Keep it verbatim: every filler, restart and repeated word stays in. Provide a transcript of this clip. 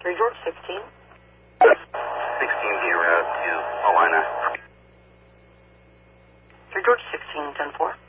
three George sixteen. sixteen being routed to Alina. three George sixteen, ten four.